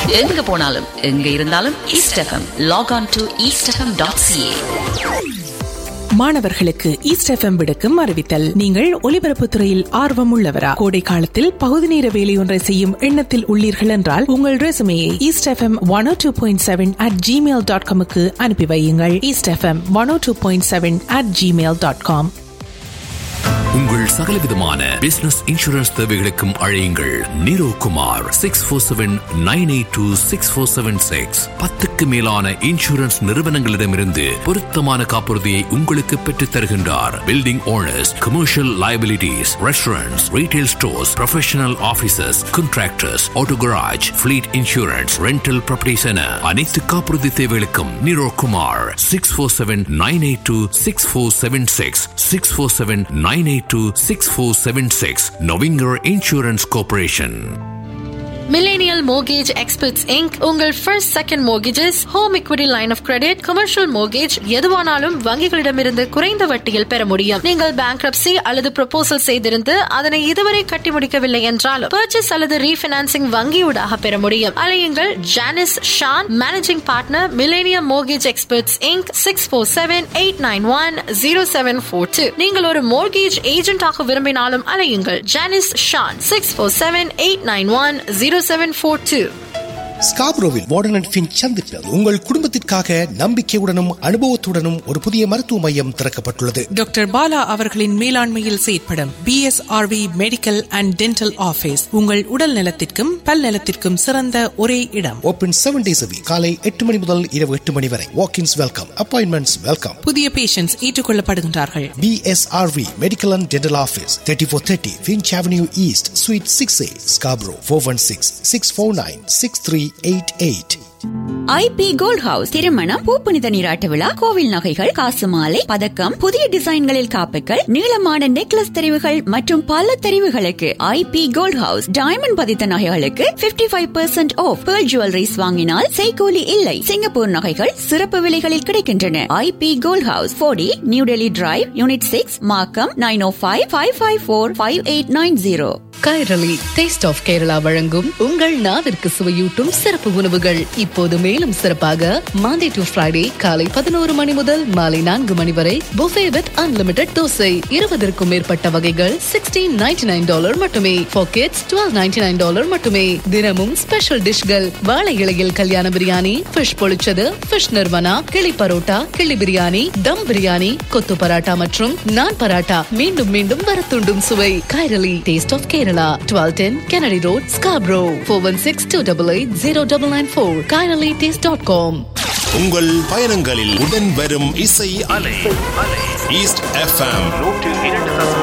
எங்க போனாலும் எங்க இருந்தாலும் east FM. Lock on to eastfm.ca. மாணவர்களுக்கு ஈஸ்ட் எஃப்எம் விடுக்கும் அறிவித்தல். நீங்கள் ஒலிபரப்பு துறையில் ஆர்வம் உள்ளவரா? கோடை காலத்தில் பகுதி நேர வேலையொன்றை செய்யும் எண்ணத்தில் உள்ளீர்கள் என்றால் உங்கள் ரெசுமையை eastfm 102.7 @gmail.com அனுப்பி வையுங்கள். eastfm 102.7 @gmail.com. உங்கள் சகலவிதமான பிசினஸ் இன்சூரன்ஸ் தேவைகளுக்கும் அழையுங்கள் நீரோ குமார் 647-982-6476. 10க்கு மேலான இன்சூரன்ஸ் நிறுவனங்களிடமிருந்து பொருத்தமான காப்புறுதியை உங்களுக்கு பெற்றுத் தருகின்றார். Building owners, commercial liabilities, restaurants, retail stores, professional offices, contractors, auto garage, fleet insurance, rental properties என அனைத்து காப்புறுதி தேவைகளுக்கும் நீரோ Kumar 647-982-6476 647-982-6476. Novinger Insurance Corporation. Millennial Mortgage Experts Inc. உங்கள் first second mortgages, home equity line of credit, commercial mortgage எதுவானாலும் வங்கிகளிடமிருந்து குறைந்த வட்டியில் பெற முடியும். நீங்கள் bankruptcy அல்லது proposal செய்திருந்து அதனை இதுவரை கட்டி முடிக்கவில்லை என்றாலும் purchase அல்லது refinancing வங்கியூடாக பெற முடியும். அழையுங்கள் Janice Shawn, managing partner, Millennium Mortgage Experts Inc. 647-891-0742. நீங்கள் ஒரு mortgage agent ஆக விரும்பினாலும் அழையுங்கள் Janice Shawn 647-891-0742. ஸ்காப்ரோவில் warden and Finch சந்திப்பில் உங்கள் குடும்பத்திற்காக நம்பிக்கையுடனும் அனுபவத்துடனும் ஒரு புதிய மருத்துவ மையம் திறக்கப்பட்டுள்ளது. டாக்டர் பாலா அவர்களின் மேலாண்மையில் செயற்படும் BSRV medical and dental office உங்கள் உடல் நலத்திற்கும் பல் நலத்திற்கும் சிறந்த ஒரே இடம். Open 7 days a week. காலை 8 மணி முதல் இரவு 8 மணி வரை. வாக்-இன்ஸ் வெல்கம், அப்பாயின்மெண்ட்ஸ் வெல்கம். புதிய patients ஏற்றுக்கொள்ளப்படுகின்றார்கள். BSRV medical and dental office 3430 Finch Avenue East, Suite 6A, Scarborough 416-649-6388. IP Gold House திருமணம், பூப்புனித நீராட்ட விழா, கோவில் நகைகள், காசு மாலை, பதக்கம், புதிய டிசைன்களில் காப்புகள், நீளமான நெக்லஸ் தெரிவுகள் மற்றும் பல தெரிவுகளுக்கு IP Gold House. டைமண்ட் பதித்த நகைகளுக்கு 55% ஆஃப். pearl jewelries வாங்கினால் செய்கூலி இல்லை. சிங்கப்பூர் நகைகள் சிறப்பு விலைகளில் கிடைக்கின்றன. IP Gold House 40 New Delhi Drive, Unit 6, Markham 905-554-5890. Kairali taste of Kerala வழங்கும் உங்கள் நாவிற்கு சுவையூட்டும் சிறப்பு உணவுகள் இப்போது மேலும் சிறப்பாக மாண்டே டு ஃப்ரைடே காலை 11 மணி முதல் மாலை 4 மணி வரை புஃபே வித் அன்லிமிடெட் தோசை. 20க்கும் மேற்பட்ட வகைகள் $16.99 மட்டுமே. ஃபார் கிட்ஸ் $12.99 மட்டுமே. தினமும் ஸ்பெஷல் டிஷ்கள், வாழை இலையில் கல்யாண பிரியாணி, ஃபிஷ் பொழிச்சது, ஃபிஷ் நிர்வனா, கிளி பரோட்டா, கிளி பிரியாணி, தம் பிரியாணி, கொத்து பராட்டா மற்றும் நான் பராட்டா. மீண்டும் மீண்டும் வரத்துண்டும் சுவை. Kairali taste of Kerala, 1210 Kennedy Road, Scarborough. 416-288-0994. KairaliTaste.com. உங்கள் பயணங்களில் உடன் வரும் இசை அலை ஈஸ்ட் FM